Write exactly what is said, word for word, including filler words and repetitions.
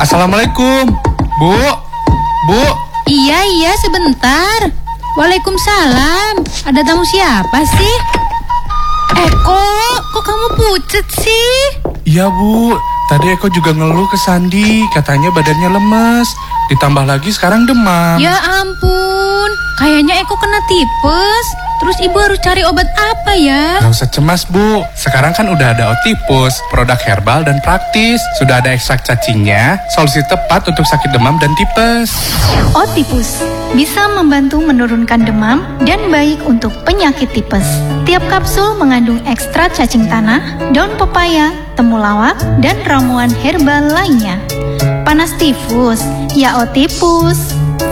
Assalamualaikum, Bu. Bu. Iya, iya, sebentar. Waalaikumsalam. Ada tamu siapa sih? Eko, kok kamu pucet sih? Iya, Bu. Tadi Eko juga ngeluh ke Sandi, katanya badannya lemes. Ditambah lagi sekarang demam. Ya ampun, kayaknya Eko kena tipes. Terus ibu harus cari obat apa ya? Gak usah cemas, Bu. Sekarang kan udah ada Otipus, produk herbal dan praktis. Sudah ada ekstrak cacingnya, solusi tepat untuk sakit demam dan tipes. Otipus bisa membantu menurunkan demam dan baik untuk penyakit tipes. Tiap kapsul mengandung ekstrak cacing tanah, daun pepaya, temulawak, dan ramuan herbal lainnya. Panas tifus, ya Otipus.